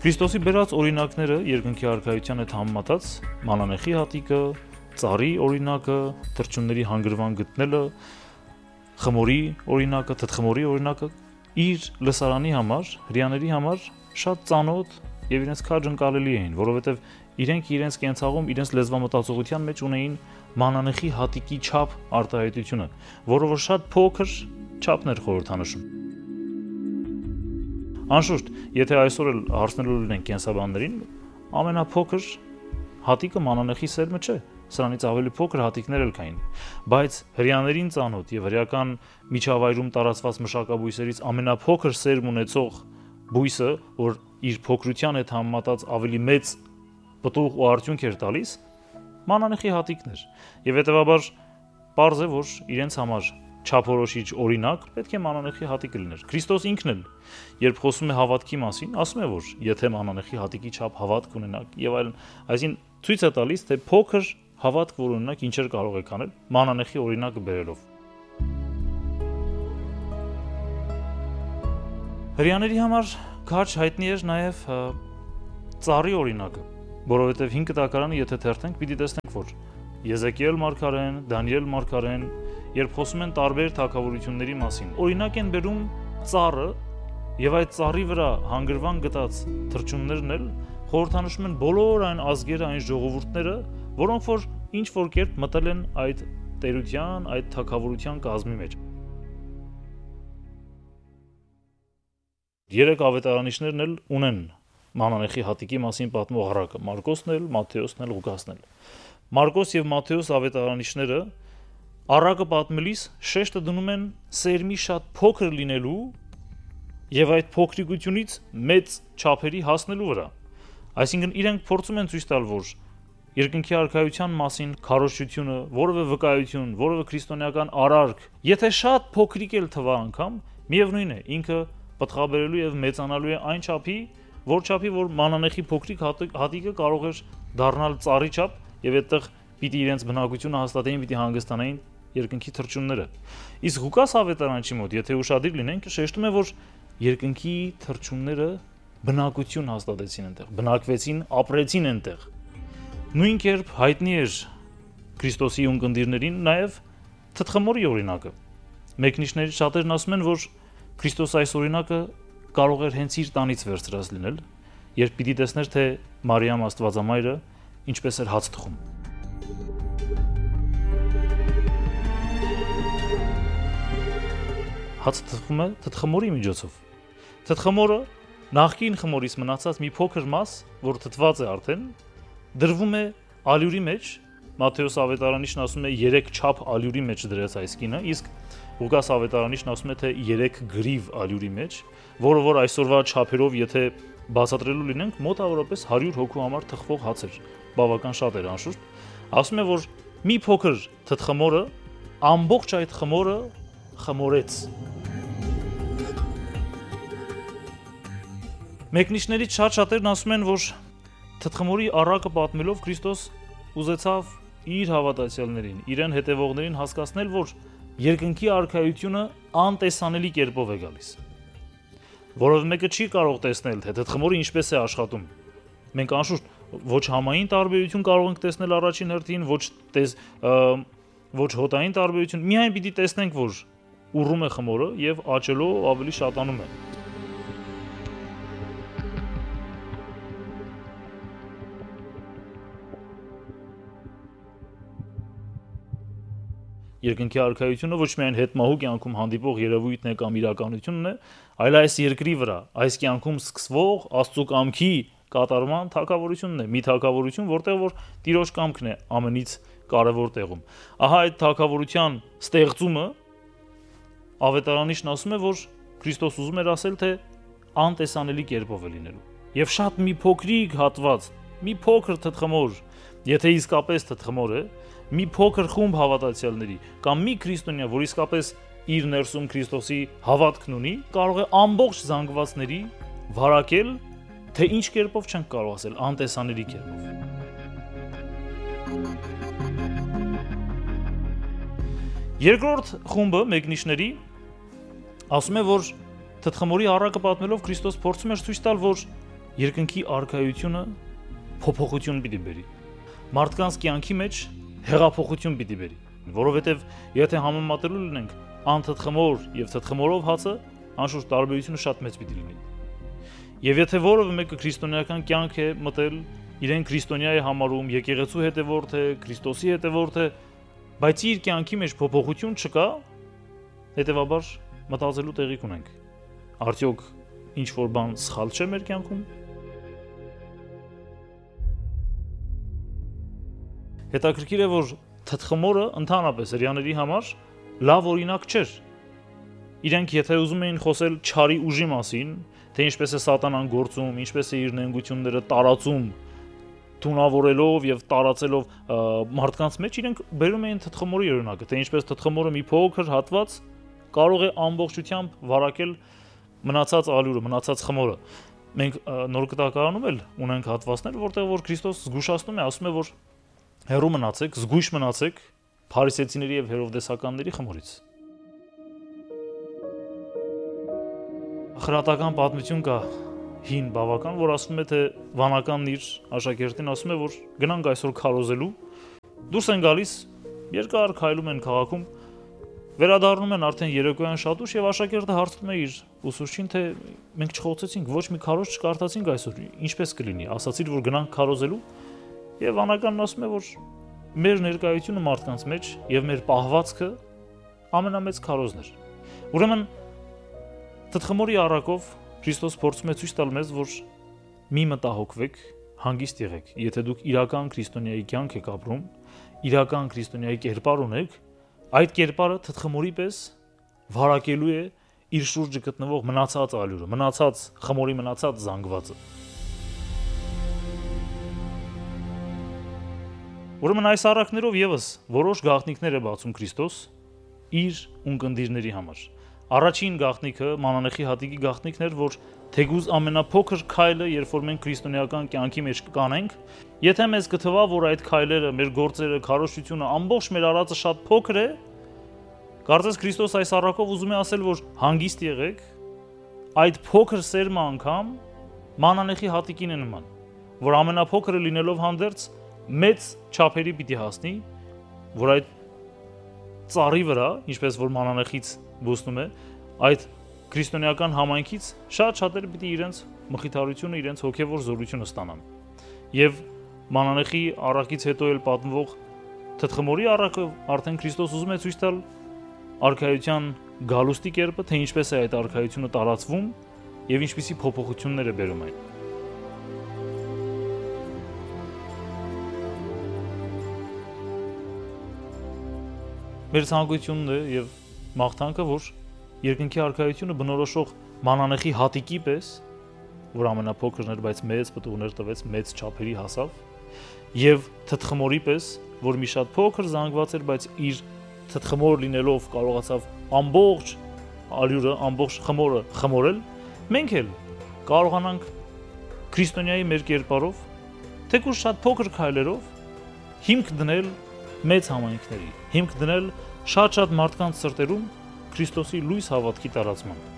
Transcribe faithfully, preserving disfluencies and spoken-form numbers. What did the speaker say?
Քրիստոսի բերած օրինակները երկնքի արքայության հետ համեմատած մանանեխի հատիկը, ծառի օրինակը, թռչունների հանգրվան գտնելը, խմորի օրինակը, թթխմորի օրինակը իր լսարանի համար, հրեաների համար շատ ծանոթ եւ իրենց քաջ ընկալելի էին, որովհետեւ իրենք իրենց կենցաղում, իրենց լեզվամտածողության մեջ ունեին մանանեխի հատիկի չափ արտահայտությունը, որը որ շատ փոքր չափն էր խորհրդանշում։ Անշուշտ, եթե այսօր էլ հարցնելու լինենք կենսաբաններին, ամենափոքր հատիկը մանանեխի սերմը չէ, սրանից ավելի փոքր հատիկներ էլ կային, բայց հրեաներին ծանոթ եւ հրեական միջավայրում տարածված մշակաբույսերից ամենափոքր սերմ ունեցող բույսը, որ իր փոքրության հետ համեմատած ավելի մեծ պտուղ ու արդյունք էր տալիս, մանանեխի հատիկն էր, եւ հետեւաբար պարզ է, որ իրենց համար չափորոշիչ օրինակ պետք է մանանեխի հատիկը լիներ։ Քրիստոս ինքն էլ, երբ խոսում է հավատքի մասին, ասում է, որ եթե մանանեխի հատիկի չափ հավատք ունենաք եւ այլն, այսինքն ցույց է տալիս, թե փոքր հավատք, որ ունենաք, ինչեր կարող եք անել մանանեխի օրինակը բերելով։ Հրեաների համար քաջ հայտնի էր նաեւ ծառի օրինակը, որովհետեւ հինգ տակարանը եթե թերթենք, պիտի տեսնենք, որ Եզեկիել մարգարեն, Դանիել մարգարեն, երբ խոսում են տարբեր թագավորությունների մասին, օրինակ են բերում ծառը եւ այդ ծառի վրա հանգրվան գտած թռչուններն էլ խորհրդանշում են բոլոր այն ազգերը, այն ժողովուրդները, որոնք որ ինչ որ կերպ մտել են այդ տերության, այդ թագավորության կազմի մեջ։ Երեք ավետարանիչներն էլ ունեն մանանեխի հատիկի մասին պատմող առակը՝ Մարկոսն էլ, Մատթեոսն էլ, Ղուկասն էլ։ Մարկոս եւ Մատթեոս ավետարանիչները առակը պատմելիս շեշտը դնում են սերմի շատ փոքր լինելու եւ այդ փոքրիկությունից մեծ չափերի հասնելու վրա։ Այսինքն իրենք փորձում են ցույց տալ, որ երկնքի արքայության մասին քարոզչությունը, որևէ վկայություն, որևէ քրիստոնեական արարք, եթե շատ փոքրիկ էլ թվա անգամ, միևնույն է, ինքը պտղաբերելու եւ մեծանալու է այն չափի, որ չափի, որ մանանեխի փոքրիկ հատիկը կարող էր դառնալ ծառի չափ եւ այդտեղ պիտի իրենց բնակությունը հաստատեին, պիտի հանգստանային երկնքի թռչունները։ Իսկ Ղուկաս ավետարանչի մոտ, եթե ուշադիր լինենք, շեշտում է, որ երկնքի թռչունները բնակություն հաստատեցին այնտեղ, բնակվեցին, ապրեցին այնտեղ։ Նույն կերպ հայտնի էր Քրիստոսի ունկնդիրներին նաև թթխմորի օրինակը։ Մեկնիշներից շատերն ասում են, որ Քրիստոս այս օրինակը կարող էր հենց իր տանից վերցրած լինել, երբ պիտի տեսներ, թե Մարիամ Աստվածամայրը ինչպես էր հաց թխում։ Հացը թխում է թթխմորի միջոցով։ Թթխմորը նախկին խմորից մնացած մի փոքր մաս, որ թթված է արդեն, դրվում է ալյուրի մեջ, Մատթեոս ավետարանիչն ասում է երեք չափ ալյուրի մեջ դրեց այս կինը, իսկ Ղուկաս ավետարանիչն ասում է, թե երեք գրիվ ալյուրի մեջ, որը որ այսօրվա չափերով եթե բացատրելու լինենք, մոտավորապես հարյուր հոգու համար թխվող հաց էր, բավական շատ էր անշուշտ, ասում է, որ մի փոքր թթխմորը ամբողջ այդ խմորը խմորեց։ Մեկնիշներից շատ-շատերն ասում են, որ թթխմորի առակը պատմելով Քրիստոս ուզեցավ իր հավատացյալներին, իրեն հետևողներին հասկացնել, որ երկնքի արքայությունը անտեսանելի կերպով է գալիս։ Որով մեկը չի կարող տեսնել, թե թթխմորը ինչպես է աշխատում։ Մենք անշուշտ ոչ համային տարբերություն կարող ենք տեսնել առաջին հերթին, ոչ տես, ոչ հոտային տարբերություն, միայն պիտի տեսնենք, որ ուռում է խմորը եւ աճելով ավելի շատանում է։ Երկնքի արքայությունը ոչ միայն հետմահու կյանքում հանդիպող երևույթն է կամ իրականությունն է, այլ այս երկրի վրա, այս կյանքում սկսվող Աստծո կամքի կատարման թագավորությունն է, մի թագավորություն, որտեղ որ Տիրոջ կամքն է ամենից կարևոր տեղում։ Ահա այդ թագավորության ստեղծումը ավետարանիչն ասում է, որ Քրիստոս ուզում էր ասել, թե անտեսանելի կերպով է լինելու։ Եվ շատ մի փոքրիկ հատված, մի փոքր թթխմոր, եթե իսկապես թթխմոր է, մի փոքր խումբ հավատացյալների կամ մի քրիստոնյա, որ իսկապես իր ներսում Քրիստոսի հավատքն ունի, կարող է ամբողջ զանգվածների վարակել, թե ինչ կերպով չենք կարող ասել, անտեսանելի կերպով։ Երկրորդ խումբը մեկնիշների ասում է, որ թթխմորի առակը պատմելով Քրիստոս փորձում էր ցույց տալ, որ երկնքի արքայությունը փոփոխություն պիտի բերի։ Մարդկանց կյանքի մեջ հեղափոխություն պիտի բերի, որովհետև եթե համեմատելու լինենք անթթխմոր եւ թթխմորով հացը, անշուշտ տարբերությունը շատ մեծ պիտի լինի։ Եվ եթե որևէ մեկը քրիստոնեական կյանք է մտել, իրեն քրիստոնյա է համարում, եկեղեցու հետևորդ է, Քրիստոսի հետևորդ է, բայց իր կյանքի մեջ փոփոխություն չկա, հետևաբար մտածելու տեղիք ունենք։ Արդյոք ինչ որ բան սխալ չէ մեր կյանքում։ Հետաքրքիր է, որ թթխմորը ընդհանրապես հрьяաների համար լավ օրինակ չէր։ Իրենք եթե ուզում էին խոսել չարի ուժի մասին, թե ինչպես է սատանան գործում, ինչպես է իր նենգությունները տարածում, թունավորելով եւ տարածելով մարդկանց մեջ, իրենք բերում էին թթխմորի օրինակը, թե ինչպես թթխմորը մի փոքր հատված կարող է ամբողջությամբ վարակել մնացած ալյուրը, մնացած խմորը։ Մենք նոր կտակարանում էլ ունենք հատվածներ, որտեղ որ Քրիստոս զգուշացնում է, ասում է, որ հեռու մնացեք, զգույշ մնացեք փարիսեցիների եւ հերովդեսականների խմորից։ Խրատական պատմություն կա հին բավական, որ ասում է, թե վանականն իր աշակերտին ասում է, որ գնանք այսօր քարոզելու, դուրս են գալիս, երկար քայլում են քաղաքում, վերադառնում են արդեն երեկոյան շատ ուշ եւ աշակերտը հարցնում է իր ուսուցչին, թե մենք չխոցեցինք, ոչ մի քարոզ չկարդացինք այսօր, ինչպես կլինի, ասացիր, որ գնանք քարոզելու, եւ վանականն ասում է, որ մեր ներկայությունը մարդկանց մեջ եւ մեր պահվածքը ամենամեծ քարոզն էր։ Ուրեմն թթխմորի առակով Քրիստոս փորձում է ցույց տալ մեզ, որ մի մտահոգվեք, հանգիստ եղեք, եթե դուք իրական քրիստոնյայի կյանք եք ապրում, իրական քրիստոնյայի կերպար ունեք, այդ կերպարը թթխմորի պես վարակելու է իր շուրջը գտնվող մնացած ալյուրը, մնացած խմորի մնացած զանգվածը։ Ուրեմն այս առակներով եւս որոշ գաղտնիքներ է բացում Քրիստոս իր ունկնդիրների համար։ Առաջին գաղտնիքը մանանեխի հատիկի գաղտնիքն էր, որ թեգուզ ամենափոքր քայլը, երբ որ մենք քրիստոնեական կյանքի մեջ կանենք, եթե մեզ կթվա, որ այդ քայլերը, մեր գործերը, քարոզությունը, ամբողջ մեր արածը շատ փոքր է, կարծես Քրիստոս այս առակով ուզում է ասել, որ հանգիստ եղեք, այդ փոքր սերմը անգամ մանանեխի հատիկին է նման, որ ամենափոքրը լինելով հանդերձ մեծ չափերի պիտի հասնի, որ այդ ծառի վրա, ինչպես որ մանանեխից բուսնում է, այդ քրիստոնեական համայնքից շատ շատերը պիտի իրենց մխիթարությունը, իրենց հոգևոր զորությունը ստանան։ Եվ մանանեխի առակից հետո էլ պատմվող թթխմորի առակը արդեն Քրիստոս ուզում է ցույց տալ արքայության գալուստի կերպը, թե ինչպես է այդ արքայությունը տարածվում եւ ինչպիսի փոփոխություններ է բերում այն։ Մեր ցանկությունն է եւ մաղթանքը, որ երկնքի արքայությունը բնորոշող մանանեխի հատիկի պես, որ ամենափոքրն էր, բայց մեծ պտուղներ տվեց, մեծ չափերի հասավ, եւ թթխմորի պես, որ մի շատ փոքր զանգված էր, բայց իր թթխմոր լինելով կարողացավ ամբողջ ալյուրը, ամբողջ խմորը խմորել, մենք էլ կարողանանք քրիստոնյայի մեր կերպարով, թեկուզ շատ փոքր քայլերով հիմք դնել մեծ համայնքների, հիմք դնել շատ-շատ մարդկանց սրտերում Քրիստոսի լույս հավատքի տարածման։